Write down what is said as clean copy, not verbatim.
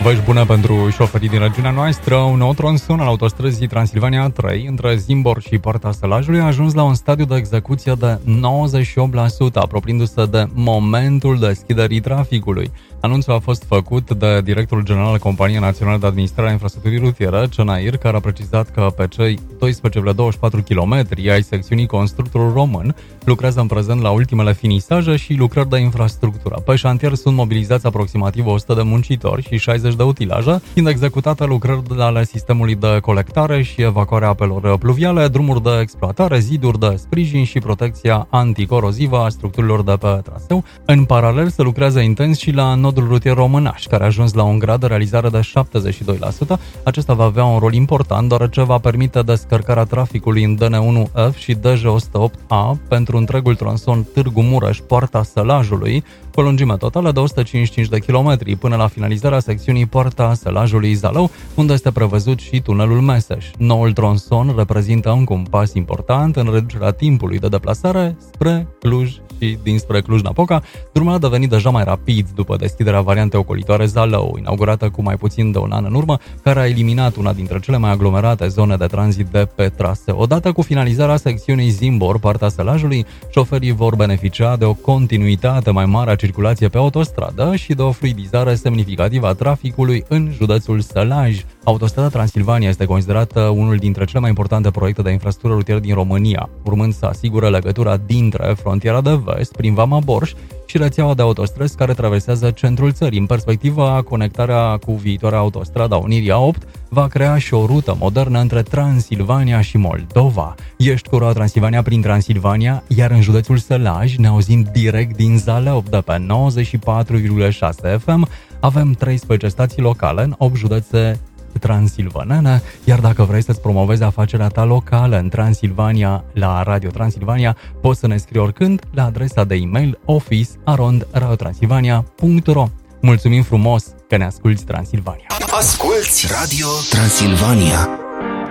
Vești bună pentru șoferii din regiunea noastră. Un nou tronson al autostrăzii Transilvania 3 între Zimbor și Poarta Sălajului a ajuns la un stadiu de execuție de 98%, apropiindu-se de momentul deschiderii traficului. Anunțul a fost făcut de directorul general al Companiei Naționale de Administrare a Infrastructurii Rutiere, CNAIR, care a precizat că pe cei 12,24 km ai secțiunii constructorul român lucrează în prezent la ultimele finisaje și lucrări de infrastructură. Pe șantier sunt mobilizați aproximativ 100 de muncitori și 60 de utilaje, fiind executate lucrări ale sistemului de colectare și evacuarea apelor pluviale, drumuri de exploatare, ziduri de sprijin și protecția anticorozivă a structurilor de pe traseu. În paralel se lucrează intens și la nodul rutier Românaș, care a ajuns la un grad de realizare de 72%. Acesta va avea un rol important, deoarece va permite descărcarea traficului în DN1F și DJ108A pentru întregul tronson Târgu Mureș-Poarta Sălajului, cu o lungime totală de 155 de km, până la finalizarea secțiunii Poarta Sălajului-Zalău, unde este prevăzut și tunelul Meseș. Noul tronson reprezintă încă un pas important în reducerea timpului de deplasare spre Cluj și dinspre Cluj-Napoca. Drumul a devenit deja mai rapid după deschiderea variantei ocolitoare Zalău, inaugurată cu mai puțin de un an în urmă, care a eliminat una dintre cele mai aglomerate zone de tranzit de pe traseu. Odată cu finalizarea secțiunii Zimbor-Poarta Sălajului, șoferii vor beneficia de o continuitate mai mare a circulației pe autostradă și de o fluidizare semnificativă a traficului în județul Sălaj. Autostrada Transilvania este considerată unul dintre cele mai importante proiecte de infrastructură rutieră din România, urmând să asigure legătura dintre frontiera de vest, prin Vama Borș, și rețeaua de autostrăzi care traversează centrul țării. În perspectiva, conectarea cu viitoarea autostrada Unirii A8 va crea și o rută modernă între Transilvania și Moldova. Ești cu Roa Transilvania prin Transilvania, iar în județul Sălaj ne auzim direct din Zalău, de pe 94,6 FM. Avem 13 stații locale în 8 județe transilvanene, iar dacă vrei să-ți promovezi afacerea ta locală în Transilvania la Radio Transilvania, poți să ne scrii oricând la adresa de e-mail office@radiotransilvania.ro. Mulțumim frumos că ne asculti, Transilvania! Asculți Radio Transilvania.